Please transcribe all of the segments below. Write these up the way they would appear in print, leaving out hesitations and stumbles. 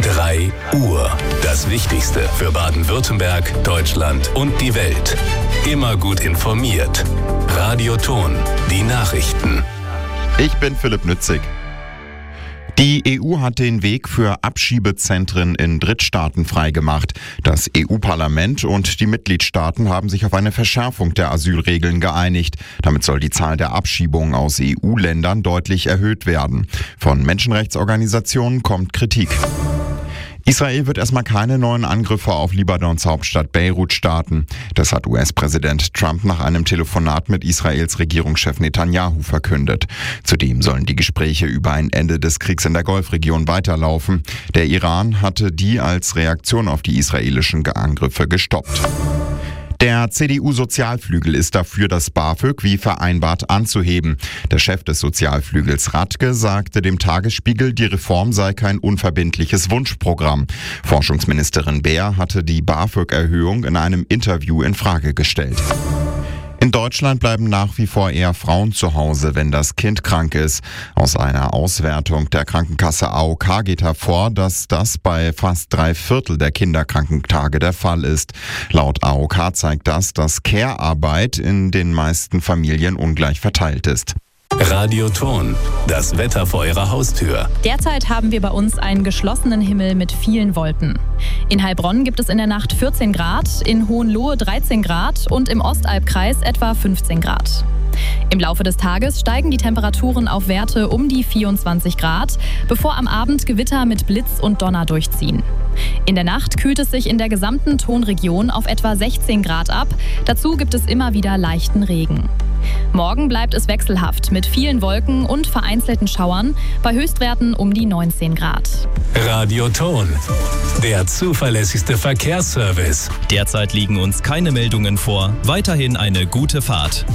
3 Uhr. Das Wichtigste für Baden-Württemberg, Deutschland und die Welt. Immer gut informiert. Radio Ton, die Nachrichten. Ich bin Philipp Nützig. Die EU hat den Weg für Abschiebezentren in Drittstaaten freigemacht. Das EU-Parlament und die Mitgliedstaaten haben sich auf eine Verschärfung der Asylregeln geeinigt. Damit soll die Zahl der Abschiebungen aus EU-Ländern deutlich erhöht werden. Von Menschenrechtsorganisationen kommt Kritik. Israel wird erstmal keine neuen Angriffe auf Libanons Hauptstadt Beirut starten. Das hat US-Präsident Trump nach einem Telefonat mit Israels Regierungschef Netanyahu verkündet. Zudem sollen die Gespräche über ein Ende des Kriegs in der Golfregion weiterlaufen. Der Iran hatte die als Reaktion auf die israelischen Angriffe gestoppt. Der CDU-Sozialflügel ist dafür, das BAföG wie vereinbart anzuheben. Der Chef des Sozialflügels Radke sagte dem Tagesspiegel, die Reform sei kein unverbindliches Wunschprogramm. Forschungsministerin Beer hatte die BAföG-Erhöhung in einem Interview in Frage gestellt. In Deutschland bleiben nach wie vor eher Frauen zu Hause, wenn das Kind krank ist. Aus einer Auswertung der Krankenkasse AOK geht hervor, dass das bei fast 3/4 der Kinderkrankentage der Fall ist. Laut AOK zeigt das, dass Care-Arbeit in den meisten Familien ungleich verteilt ist. Radio Ton, das Wetter vor Ihrer Haustür. Derzeit haben wir bei uns einen geschlossenen Himmel mit vielen Wolken. In Heilbronn gibt es in der Nacht 14 Grad, in Hohenlohe 13 Grad und im Ostalbkreis etwa 15 Grad. Im Laufe des Tages steigen die Temperaturen auf Werte um die 24 Grad, bevor am Abend Gewitter mit Blitz und Donner durchziehen. In der Nacht kühlt es sich in der gesamten Tonregion auf etwa 16 Grad ab. Dazu gibt es immer wieder leichten Regen. Morgen bleibt es wechselhaft mit vielen Wolken und vereinzelten Schauern, bei Höchstwerten um die 19 Grad. Radio Ton, der zuverlässigste Verkehrsservice. Derzeit liegen uns keine Meldungen vor. Weiterhin eine gute Fahrt.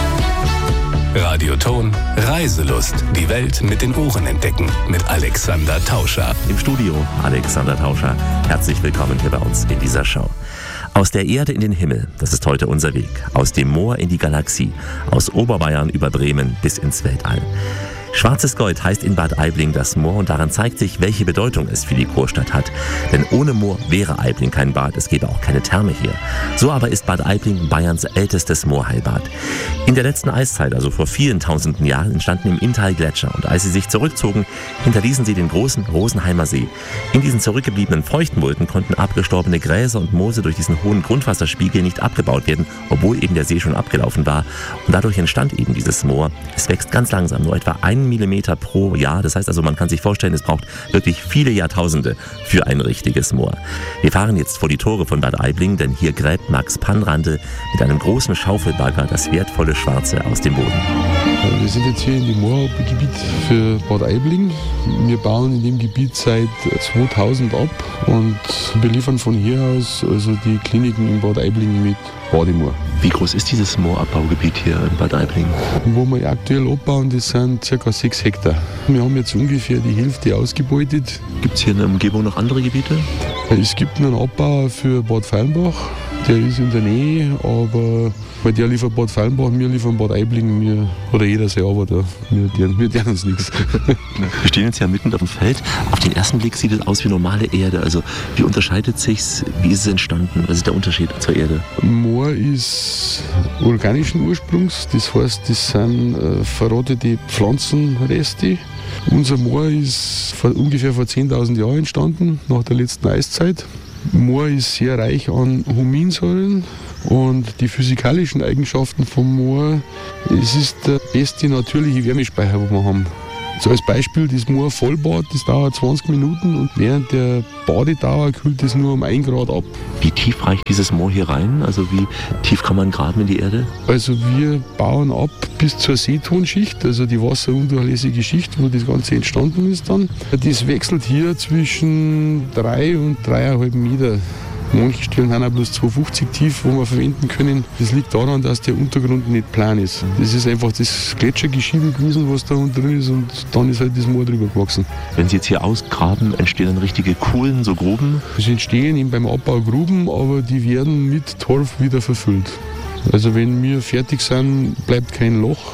Radio Ton, Reiselust. Die Welt mit den Ohren entdecken. Mit Alexander Tauscher. Im Studio Alexander Tauscher. Herzlich willkommen hier bei uns in dieser Show. Aus der Erde in den Himmel, das ist heute unser Weg. Aus dem Moor in die Galaxie. Aus Oberbayern über Bremen bis ins Weltall. Schwarzes Gold heißt in Bad Aibling das Moor und daran zeigt sich, welche Bedeutung es für die Kurstadt hat. Denn ohne Moor wäre Aibling kein Bad, es gäbe auch keine Therme hier. So aber ist Bad Aibling Bayerns ältestes Moorheilbad. In der letzten Eiszeit, also vor vielen tausenden Jahren, entstanden im Inntal Gletscher und als sie sich zurückzogen, hinterließen sie den großen Rosenheimer See. In diesen zurückgebliebenen feuchten Mulden konnten abgestorbene Gräser und Moose durch diesen hohen Grundwasserspiegel nicht abgebaut werden, obwohl eben der See schon abgelaufen war. Und dadurch entstand eben dieses Moor. Es wächst ganz langsam, nur etwa 1 Millimeter pro Jahr. Das heißt also, man kann sich vorstellen, es braucht wirklich viele Jahrtausende für ein richtiges Moor. Wir fahren jetzt vor die Tore von Bad Aibling, denn hier gräbt Max Pannrandl mit einem großen Schaufelbagger das wertvolle Schwarze aus dem Boden. Wir sind jetzt hier in dem Moorgebiet für Bad Aibling. Wir bauen in dem Gebiet seit 2000 ab und beliefern von hier aus also die Kliniken in Bad Aibling mit Bademoor. Wie groß ist dieses Moorabbaugebiet hier in Bad Aibling? Wo wir aktuell abbauen, das sind ca. 6 Hektar. Wir haben jetzt ungefähr die Hälfte ausgebeutet. Gibt es hier in der Umgebung noch andere Gebiete? Es gibt einen Abbauer für Bad Feilenbach. Der ist in der Nähe, aber weil der liefert Bad Feilenbach, wir liefern Bad Aibling, oder jeder sein Arbeiter. Wir deren uns nichts. Wir stehen jetzt ja mitten auf dem Feld. Auf den ersten Blick sieht es aus wie normale Erde. Also wie unterscheidet sich's? Wie ist es entstanden? Was ist der Unterschied zur Erde? Moor ist organischen Ursprungs, das heißt, das sind verrottete Pflanzenreste. Unser Moor ist ungefähr vor 10.000 Jahren entstanden, nach der letzten Eiszeit. Moor ist sehr reich an Huminsäuren und die physikalischen Eigenschaften vom Moor, es ist der beste natürliche Wärmespeicher, den wir haben. So als Beispiel, das Moor-Vollbad, das dauert 20 Minuten und während der Badedauer kühlt es nur um 1 Grad ab. Wie tief reicht dieses Moor hier rein? Also wie tief kann man graben in die Erde? Also wir bauen ab bis zur Seetonschicht, also die wasserundurchlässige Schicht, wo das Ganze entstanden ist dann. Das wechselt hier zwischen 3 und 3,5 Meter. Manche Stellen haben auch bloß 2,50 tief, wo wir verwenden können. Das liegt daran, dass der Untergrund nicht plan ist. Das ist einfach das Gletschergeschiebe gewesen, was da unten drin ist, und dann ist halt das Moor drüber gewachsen. Wenn Sie jetzt hier ausgraben, entstehen dann richtige Kuhlen, so Gruben? Es entstehen eben beim Abbau Gruben, aber die werden mit Torf wieder verfüllt. Also wenn wir fertig sind, bleibt kein Loch.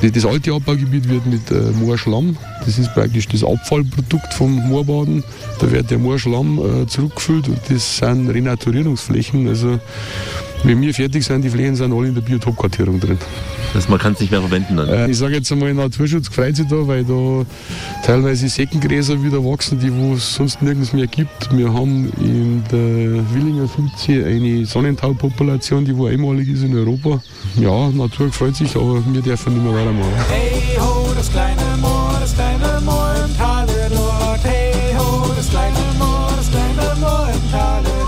Das alte Abbaugebiet wird mit Moorschlamm, das ist praktisch das Abfallprodukt vom Moorbaden. Da wird der Moorschlamm zurückgefüllt und das sind Renaturierungsflächen. Also wenn wir fertig sind, die Flächen sind alle in der Biotopkartierung drin. Also man kann es nicht mehr verwenden dann? Ich sage jetzt einmal, Naturschutz freut sich da, weil da teilweise Seckengräser wieder wachsen, die es sonst nirgends mehr gibt. Wir haben in der Willinger Sulze eine Sonnentaupopulation, die einmalig ist in Europa. Ja, Natur freut sich, aber wir dürfen nicht mehr weitermachen. Hey ho, das kleine Moor im Tale dort. Hey ho, das kleine Moor im Tale dort.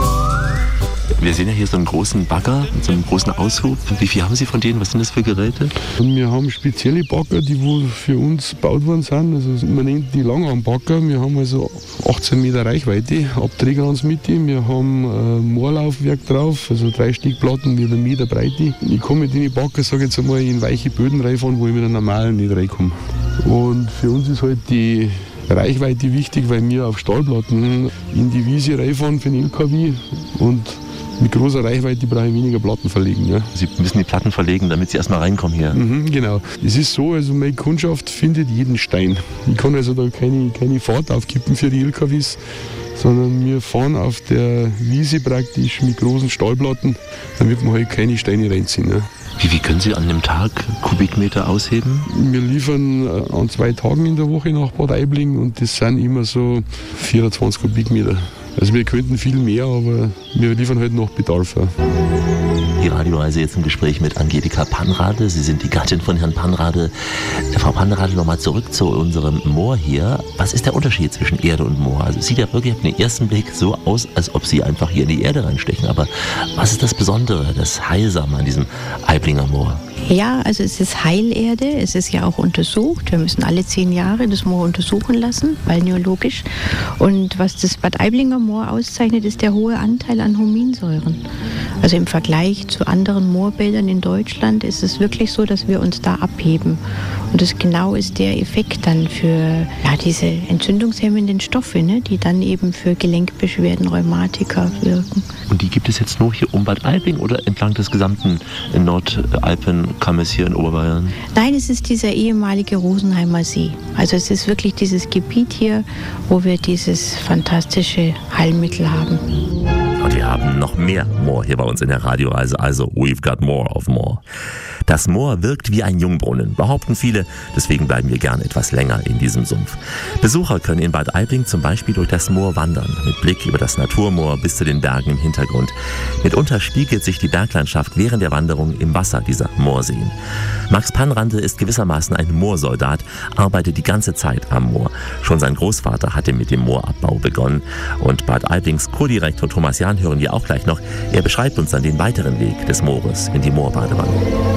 Wir sehen ja hier so einen großen Bagger mit so einem großen Aushub. Wie viel haben Sie von denen? Was sind das für Geräte? Und wir haben spezielle Bagger, die für uns gebaut worden sind. Also man nennt die Langarmbagger. Wir haben also 18 Meter Reichweite, Abträger ans Mitte. Wir haben ein Moorlaufwerk drauf, also 3 Stück Platten mit 1 Meter Breite. Ich kann mit den Bagger, sage ich jetzt einmal, in weiche Böden reinfahren, wo ich mit einem normalen nicht reinkomme. Und für uns ist halt die Reichweite wichtig, weil wir auf Stahlplatten in die Wiese reinfahren für den LKW und mit großer Reichweite brauche ich weniger Platten verlegen. Ja. Sie müssen die Platten verlegen, damit Sie erstmal reinkommen hier. Genau. Es ist so, also meine Kundschaft findet jeden Stein. Ich kann also da keine Fahrt aufkippen für die LKWs, sondern wir fahren auf der Wiese praktisch mit großen Stahlplatten, damit wir halt keine Steine reinziehen. Ja. Wie können Sie an einem Tag Kubikmeter ausheben? Wir liefern an 2 Tagen in der Woche nach Bad Aibling und das sind immer so 24 Kubikmeter. Also wir könnten viel mehr, aber wir liefern halt noch Bedarf. Ja. Die Radioreise jetzt im Gespräch mit Angelika Panrade. Sie sind die Gattin von Herrn Panrade. Frau Panrade, nochmal zurück zu unserem Moor hier. Was ist der Unterschied zwischen Erde und Moor? Also es sieht ja wirklich auf den ersten Blick so aus, als ob Sie einfach hier in die Erde reinstechen. Aber was ist das Besondere, das Heilsame an diesem Aiblinger Moor? Ja, also es ist Heilerde, es ist ja auch untersucht. Wir müssen alle 10 Jahre das Moor untersuchen lassen, balneologisch. Und was das Bad Aiblinger Moor auszeichnet, ist der hohe Anteil an Huminsäuren. Also im Vergleich zu anderen Moorbädern in Deutschland ist es wirklich so, dass wir uns da abheben. Und das genau ist der Effekt dann für diese entzündungshemmenden Stoffe, ne, die dann eben für Gelenkbeschwerden, Rheumatiker wirken. Und die gibt es jetzt nur hier um Bad Aibling oder entlang des gesamten Nordalpenkammes hier in Oberbayern? Nein, es ist dieser ehemalige Rosenheimer See. Also es ist wirklich dieses Gebiet hier, wo wir dieses fantastische Heilmittel haben. Und wir haben noch mehr Moor hier bei uns in der Radioreise, also we've got more of Moor. Das Moor wirkt wie ein Jungbrunnen, behaupten viele, deswegen bleiben wir gern etwas länger in diesem Sumpf. Besucher können in Bad Aibling zum Beispiel durch das Moor wandern, mit Blick über das Naturmoor bis zu den Bergen im Hintergrund. Mitunter spiegelt sich die Berglandschaft während der Wanderung im Wasser dieser Moorseen. Max Panrade ist gewissermaßen ein Moorsoldat, arbeitet die ganze Zeit am Moor. Schon sein Großvater hatte mit dem Moorabbau begonnen. Und Bad Aiblings Kurdirektor Thomas Jahn hören wir auch gleich noch. Er beschreibt uns dann den weiteren Weg des Moores in die Moorbadewanne.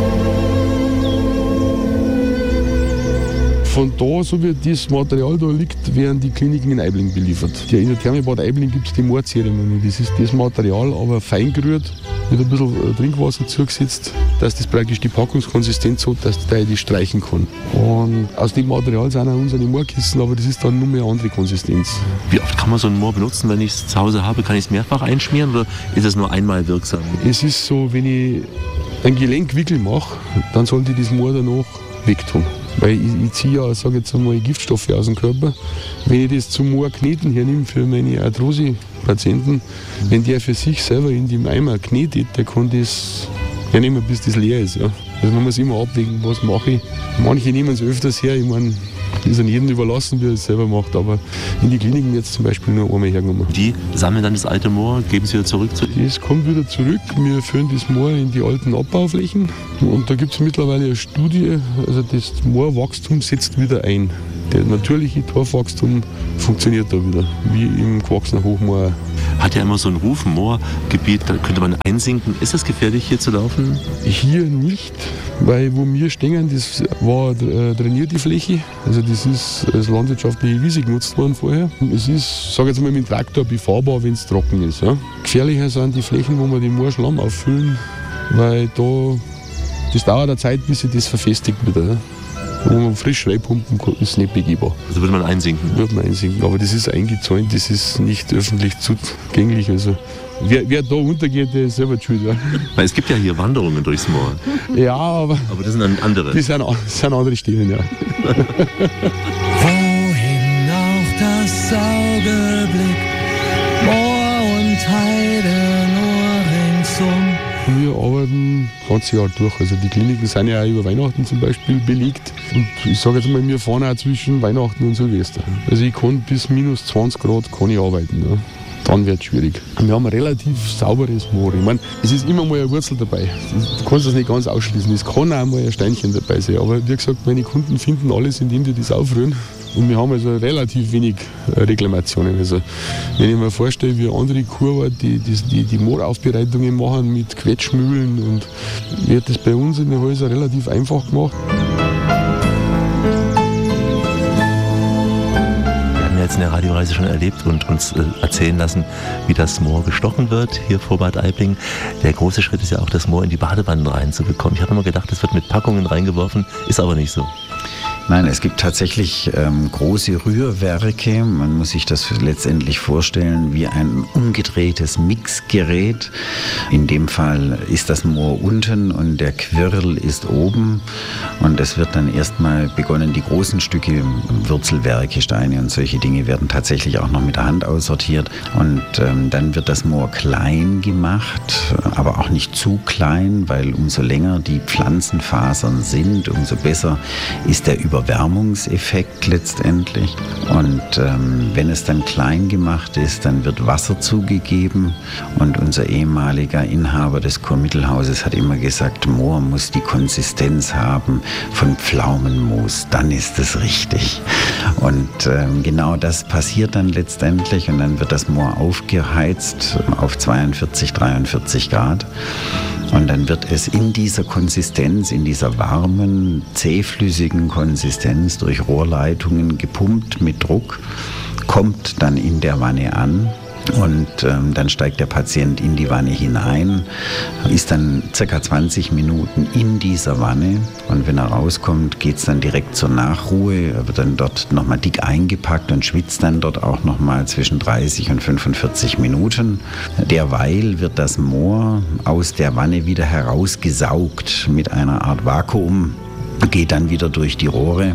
Von da, so wie das Material da liegt, werden die Kliniken in Aibling beliefert. In der Therme Bad Aibling gibt es die Moorzeremonie. Das ist das Material, aber fein gerührt, mit ein bisschen Trinkwasser zugesetzt, dass das praktisch die Packungskonsistenz hat, dass der die streichen kann. Und aus dem Material sind auch unsere Moorkissen, aber das ist dann nur mehr eine andere Konsistenz. Wie oft kann man so ein Moor benutzen, wenn ich es zu Hause habe? Kann ich es mehrfach einschmieren oder ist es nur einmal wirksam? Es ist so, wenn ich ein Gelenkwickel mache, dann sollte ich das Moor danach wegtun. Weil ich ziehe ja, sage jetzt einmal, Giftstoffe aus dem Körper. Wenn ich das zum Moorkneten hernehme für meine Arthrose-Patienten, wenn der für sich selber in dem Eimer knetet, der kann das hernehmen, bis das leer ist. Ja. Also man muss immer abwägen, was mache ich. Manche nehmen es öfters her, ich meine, das ist an jedem überlassen, wie er es selber macht, aber in die Kliniken wird es zum Beispiel nur einmal hergenommen. Die sammeln dann das alte Moor, geben es wieder zurück zu Ihnen? Das kommt wieder zurück, wir führen das Moor in die alten Abbauflächen und da gibt es mittlerweile eine Studie, also das Moorwachstum setzt wieder ein. Der natürliche Torfwachstum funktioniert da wieder, wie im gewachsenen Hochmoor. Hat ja immer so einen Ruf, ein Moorgebiet, da könnte man einsinken. Ist das gefährlich, hier zu laufen? Hier nicht, weil wo wir stehen, das war trainierte Fläche. Also das ist als landwirtschaftliche Wiese genutzt worden vorher. Es ist, sage jetzt mal, mit dem Traktor befahrbar, wenn es trocken ist. Ja. Gefährlicher sind die Flächen, wo wir den Moorschlamm auffüllen, weil das dauert eine Zeit, bis sich das verfestigt wieder. Ja. Und wenn man frisch reinpumpen kann, ist es nicht begehbar. Also würde man einsinken? Würde man einsinken, aber das ist eingezäunt, das ist nicht öffentlich zugänglich. Also wer da untergeht, der ist selber schuld. Ja. Weil es gibt ja hier Wanderungen durchs Moor. Ja, aber das sind dann andere. Das sind andere Stellen, ja. Wohin auch das Auge blickt, Moor und Heide nur ringsum. Wir arbeiten das ganze Jahr durch. Also die Kliniken sind ja auch über Weihnachten zum Beispiel belegt. Und ich sage jetzt mal, wir fahren auch zwischen Weihnachten und Silvester. Also ich kann bis minus 20 Grad kann ich arbeiten. Ja. Dann wird es schwierig. Wir haben ein relativ sauberes Moor. Ich meine, es ist immer mal eine Wurzel dabei. Du kannst das nicht ganz ausschließen. Es kann auch mal ein Steinchen dabei sein. Aber wie gesagt, meine Kunden finden alles, indem die das aufrühren. Und wir haben also relativ wenig Reklamationen. Also, wenn ich mir vorstelle, wie andere Kurort, die Mooraufbereitungen machen mit Quetschmühlen, und wird das bei uns in den Häusern relativ einfach gemacht. Wir haben ja jetzt eine Radioreise schon erlebt und uns erzählen lassen, wie das Moor gestochen wird hier vor Bad Aibling. Der große Schritt ist ja auch, das Moor in die Badewannen reinzubekommen. Ich habe immer gedacht, das wird mit Packungen reingeworfen, ist aber nicht so. Nein, es gibt tatsächlich große Rührwerke. Man muss sich das letztendlich vorstellen wie ein umgedrehtes Mixgerät. In dem Fall ist das Moor unten und der Quirl ist oben. Und es wird dann erstmal begonnen, die großen Stücke, Wurzelwerke, Steine und solche Dinge werden tatsächlich auch noch mit der Hand aussortiert. Und dann wird das Moor klein gemacht, aber auch nicht zu klein, weil umso länger die Pflanzenfasern sind, umso besser ist der Überwärmungseffekt letztendlich. Und wenn es dann klein gemacht ist, dann wird Wasser zugegeben. Und unser ehemaliger Inhaber des Kurmittelhauses hat immer gesagt, Moor muss die Konsistenz haben von Pflaumenmus, dann ist es richtig. Und genau das passiert dann letztendlich, und dann wird das Moor aufgeheizt auf 42, 43 Grad. Und dann wird es in dieser Konsistenz, in dieser warmen, zähflüssigen Konsistenz durch Rohrleitungen gepumpt mit Druck, kommt dann in der Wanne an. Und dann steigt der Patient in die Wanne hinein, ist dann ca. 20 Minuten in dieser Wanne, und wenn er rauskommt, geht es dann direkt zur Nachruhe. Er wird dann dort nochmal dick eingepackt und schwitzt dann dort auch nochmal zwischen 30 und 45 Minuten. Derweil wird das Moor aus der Wanne wieder herausgesaugt mit einer Art Vakuum. Geht dann wieder durch die Rohre,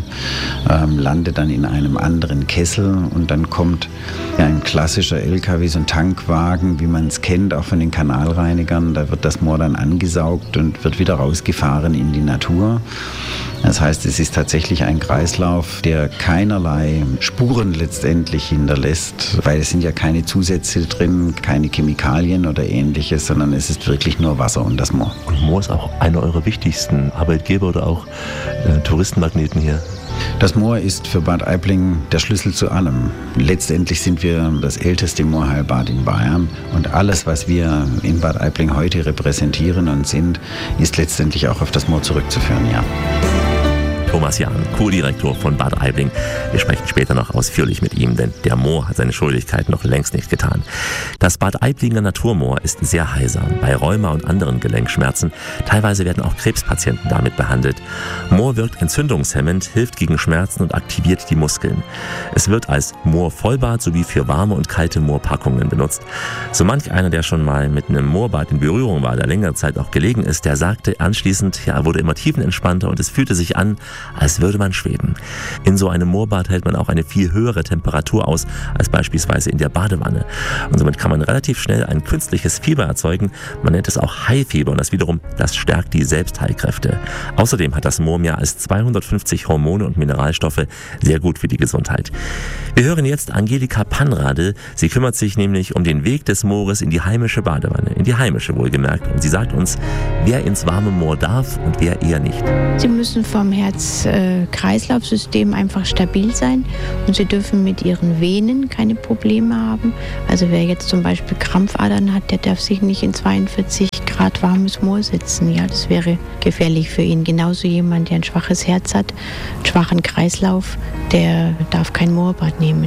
landet dann in einem anderen Kessel, und dann kommt ein klassischer LKW, so ein Tankwagen, wie man es kennt, auch von den Kanalreinigern. Da wird das Moor dann angesaugt und wird wieder rausgefahren in die Natur. Das heißt, es ist tatsächlich ein Kreislauf, der keinerlei Spuren letztendlich hinterlässt, weil es sind ja keine Zusätze drin, keine Chemikalien oder Ähnliches, sondern es ist wirklich nur Wasser und das Moor. Und Moor ist auch einer eurer wichtigsten Arbeitgeber oder auch Touristenmagneten hier. Das Moor ist für Bad Aibling der Schlüssel zu allem. Letztendlich sind wir das älteste Moorheilbad in Bayern, und alles, was wir in Bad Aibling heute repräsentieren und sind, ist letztendlich auch auf das Moor zurückzuführen, ja. Thomas Jahn, Kurdirektor von Bad Aibling. Wir sprechen später noch ausführlich mit ihm, denn der Moor hat seine Schuldigkeit noch längst nicht getan. Das Bad Aiblinger Naturmoor ist sehr heilsam bei Rheuma und anderen Gelenkschmerzen. Teilweise werden auch Krebspatienten damit behandelt. Moor wirkt entzündungshemmend, hilft gegen Schmerzen und aktiviert die Muskeln. Es wird als Moor-Vollbad sowie für warme und kalte Moorpackungen benutzt. So manch einer, der schon mal mit einem Moorbad in Berührung war, der längere Zeit auch gelegen ist, der sagte anschließend, ja, er wurde immer tiefenentspannter und es fühlte sich an, als würde man schweben. In so einem Moorbad hält man auch eine viel höhere Temperatur aus als beispielsweise in der Badewanne. Und somit kann man relativ schnell ein künstliches Fieber erzeugen. Man nennt es auch Haifieber, und das stärkt die Selbstheilkräfte. Außerdem hat das Moor mehr als 250 Hormone und Mineralstoffe, sehr gut für die Gesundheit. Wir hören jetzt Angelika Panradl. Sie kümmert sich nämlich um den Weg des Moores in die heimische Badewanne, in die heimische wohlgemerkt. Und sie sagt uns, wer ins warme Moor darf und wer eher nicht. Sie müssen vom Herz-Kreislauf-System einfach stabil sein, und Sie dürfen mit Ihren Venen keine Probleme haben. Also wer jetzt zum Beispiel Krampfadern hat, der darf sich nicht in 42 Grad warmes Moor setzen. Ja, das wäre gefährlich für ihn. Genauso jemand, der ein schwaches Herz hat, einen schwachen Kreislauf, der darf kein Moorbad nehmen.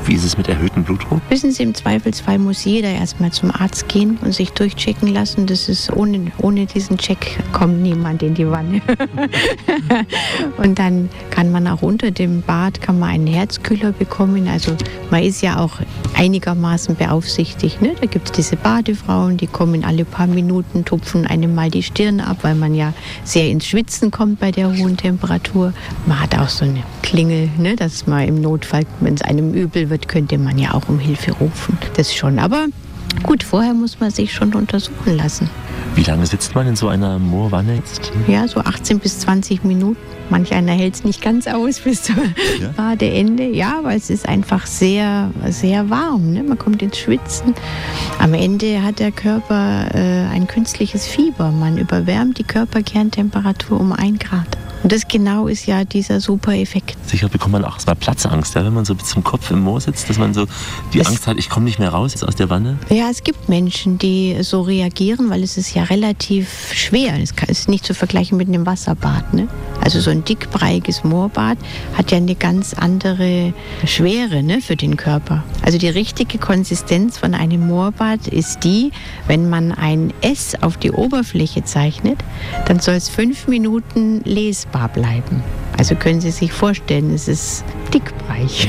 Wie ist es mit erhöhtem Blutdruck? Wissen Sie, im Zweifelsfall muss jeder erstmal zum Arzt gehen und sich durchchecken lassen. Das ist ohne diesen Check kommt niemand in die Wanne. Und dann kann man auch unter dem Bad einen Herzkühler bekommen. Also man ist ja auch einigermaßen beaufsichtigt. Ne? Da gibt es diese Badefrauen, die kommen alle paar Minuten, tupfen einem mal die Stirn ab, weil man ja sehr ins Schwitzen kommt bei der hohen Temperatur. Man hat auch so eine Klingel, ne? Dass man im Notfall, wenn es einem übel wird, könnte man ja auch um Hilfe rufen. Das schon. Aber gut, vorher muss man sich schon untersuchen lassen. Wie lange sitzt man in so einer Moorwanne jetzt? Ja, so 18 bis 20 Minuten. Manch einer hält es nicht ganz aus bis zum Badeende. Ja, weil es ist einfach sehr, sehr warm. Ne? Man kommt ins Schwitzen. Am Ende hat der Körper ein künstliches Fieber. Man überwärmt die Körperkerntemperatur um 1 Grad. Und das genau ist ja dieser super Effekt. Sicher bekommt man auch erstmal Platzangst, ja, wenn man so bis zum Kopf im Moor sitzt, dass man so die Angst hat, ich komme nicht mehr raus jetzt aus der Wanne. Ja, es gibt Menschen, die so reagieren, weil es ist ja relativ schwer. Es ist nicht zu vergleichen mit einem Wasserbad. Ne? Also so ein dickbreiiges Moorbad hat ja eine ganz andere Schwere, ne, für den Körper. Also die richtige Konsistenz von einem Moorbad ist die, wenn man ein S auf die Oberfläche zeichnet, dann soll es 5 Minuten lesbar bleiben. Also können Sie sich vorstellen, es ist dickbreich.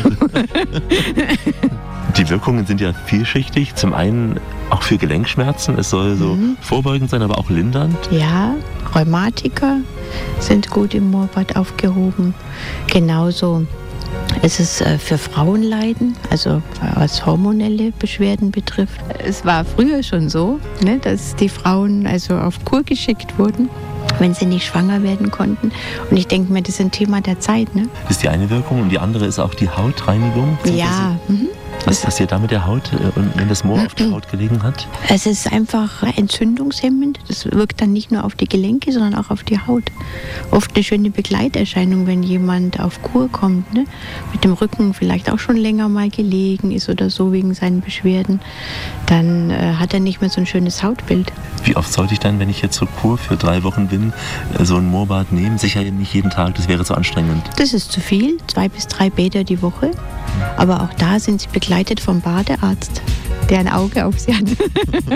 Die Wirkungen sind ja vielschichtig. Zum einen auch für Gelenkschmerzen. Es soll so vorbeugend sein, aber auch lindernd. Ja, Rheumatiker sind gut im Moorbad aufgehoben. Genauso ist es für Frauenleiden, also was hormonelle Beschwerden betrifft. Es war früher schon so, ne, dass die Frauen also auf Kur geschickt wurden, wenn sie nicht schwanger werden konnten. Und ich denke mir, das ist ein Thema der Zeit. Ne? Das ist die eine Wirkung und die andere ist auch die Hautreinigung. Ja. Was passiert da mit der Haut, wenn das Moor auf der Haut gelegen hat? Es ist einfach entzündungshemmend. Das wirkt dann nicht nur auf die Gelenke, sondern auch auf die Haut. Oft eine schöne Begleiterscheinung, wenn jemand auf Kur kommt, ne? Mit dem Rücken vielleicht auch schon länger mal gelegen ist oder so wegen seinen Beschwerden. Dann hat er nicht mehr so ein schönes Hautbild. Wie oft sollte ich dann, wenn ich jetzt zur Kur für 3 Wochen bin, so ein Moorbad nehmen? Sicher nicht jeden Tag, das wäre zu anstrengend. Das ist zu viel, 2 bis 3 Bäder die Woche. Aber auch da sind sie begleitet vom Badearzt, der ein Auge auf sie hat.